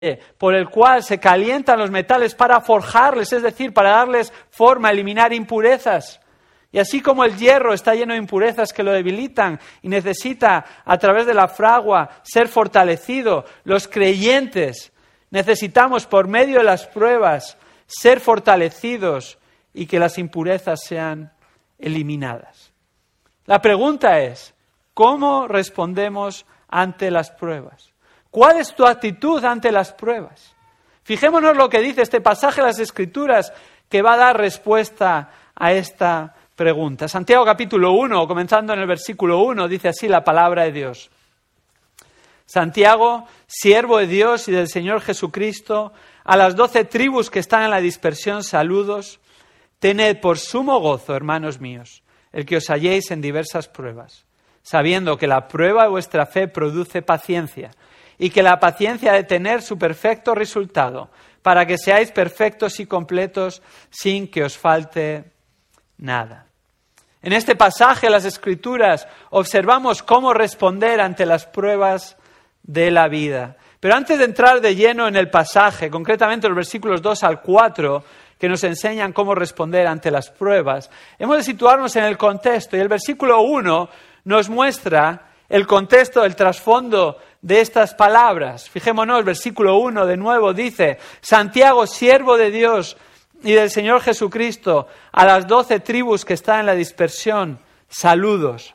por el cual se calientan los metales para forjarles, es decir, para darles forma, eliminar impurezas. Y así como el hierro está lleno de impurezas que lo debilitan y necesita, a través de la fragua, ser fortalecido, los creyentes necesitamos, por medio de las pruebas, ser fortalecidos y que las impurezas sean eliminadas. La pregunta es, ¿cómo respondemos ante las pruebas? ¿Cuál es tu actitud ante las pruebas? Fijémonos lo que dice este pasaje de las Escrituras que va a dar respuesta a esta pregunta. Santiago capítulo 1, comenzando en el versículo 1, dice así la palabra de Dios. Santiago, siervo de Dios y del Señor Jesucristo, a las 12 tribus que están en la dispersión, saludos. Tened por sumo gozo, hermanos míos, el que os halléis en diversas pruebas, sabiendo que la prueba de vuestra fe produce paciencia, y que la paciencia ha de tener su perfecto resultado, para que seáis perfectos y completos sin que os falte nada. En este pasaje de las Escrituras observamos cómo responder ante las pruebas de la vida. Pero antes de entrar de lleno en el pasaje, concretamente los versículos 2 al 4, que nos enseñan cómo responder ante las pruebas, hemos de situarnos en el contexto. Y el versículo 1 nos muestra el contexto, el trasfondo de estas palabras. Fijémonos, el versículo 1 de nuevo dice: Santiago, siervo de Dios y del Señor Jesucristo, a las 12 tribus que están en la dispersión, saludos.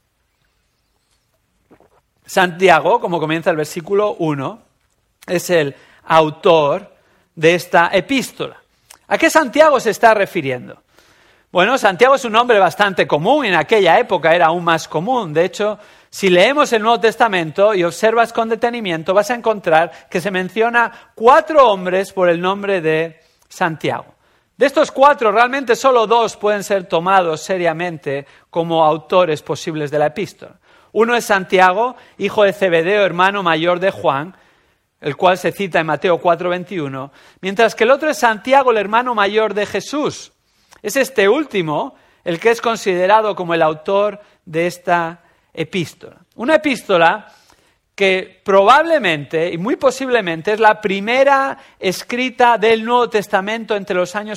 Santiago, como comienza el versículo 1, es el autor de esta epístola. ¿A qué Santiago se está refiriendo? Bueno, Santiago es un nombre bastante común, en aquella época era aún más común. De hecho, si leemos el Nuevo Testamento y observas con detenimiento, vas a encontrar que se menciona 4 hombres por el nombre de Santiago. De estos 4, realmente solo 2 pueden ser tomados seriamente como autores posibles de la epístola. Uno es Santiago, hijo de Zebedeo, hermano mayor de Juan, el cual se cita en Mateo 4:21, mientras que el otro es Santiago, el hermano mayor de Jesús. Es este último el que es considerado como el autor de esta epístola. Una epístola que probablemente y muy posiblemente es la primera escrita del Nuevo Testamento entre los años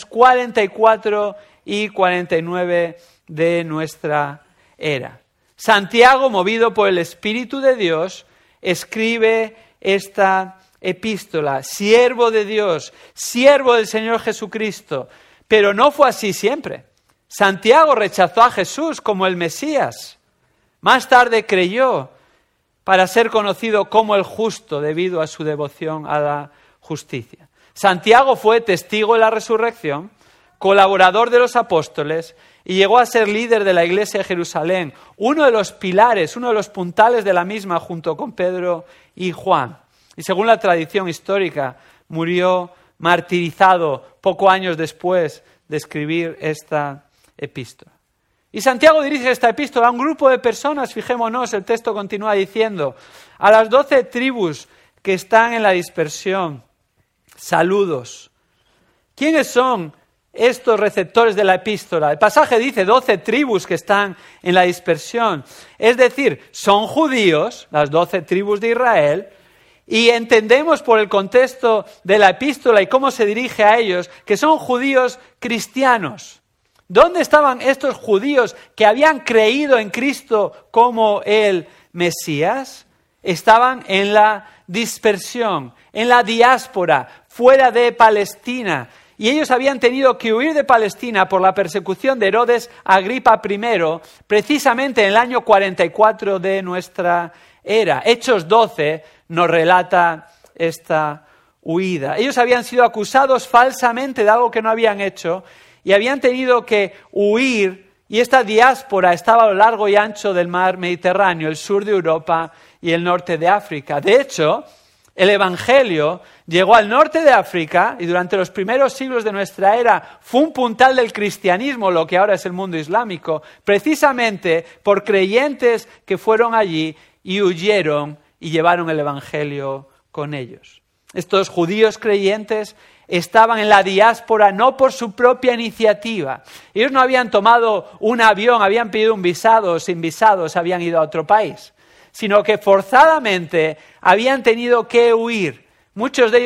44 y 49 de nuestra era. Santiago, movido por el Espíritu de Dios, escribe esta epístola, siervo de Dios, siervo del Señor Jesucristo. Pero no fue así siempre. Santiago rechazó a Jesús como el Mesías. Más tarde creyó para ser conocido como el justo debido a su devoción a la justicia. Santiago fue testigo de la resurrección, colaborador de los apóstoles y llegó a ser líder de la iglesia de Jerusalén, uno de los pilares, uno de los puntales de la misma junto con Pedro y Juan. Y según la tradición histórica, murió martirizado pocos años después de escribir esta epístola. Y Santiago dirige esta epístola a un grupo de personas, fijémonos, el texto continúa diciendo, a las 12 tribus que están en la dispersión, saludos. ¿Quiénes son estos receptores de la epístola? El pasaje dice 12 tribus que están en la dispersión, es decir, son judíos, las 12 tribus de Israel, y entendemos por el contexto de la epístola y cómo se dirige a ellos, que son judíos cristianos. ¿Dónde estaban estos judíos que habían creído en Cristo como el Mesías? Estaban en la dispersión, en la diáspora, fuera de Palestina. Y ellos habían tenido que huir de Palestina por la persecución de Herodes Agripa I, precisamente en el año 44 de nuestra era. Hechos 12 nos relata esta huida. Ellos habían sido acusados falsamente de algo que no habían hecho y habían tenido que huir, y esta diáspora estaba a lo largo y ancho del mar Mediterráneo, el sur de Europa y el norte de África. De hecho, el Evangelio llegó al norte de África y durante los primeros siglos de nuestra era fue un puntal del cristianismo, lo que ahora es el mundo islámico, precisamente por creyentes que fueron allí y huyeron y llevaron el Evangelio con ellos. Estos judíos creyentes estaban en la diáspora no por su propia iniciativa. Ellos no habían tomado un avión, habían pedido un visado o sin visados habían ido a otro país, sino que forzadamente habían tenido que huir. Muchos de ellos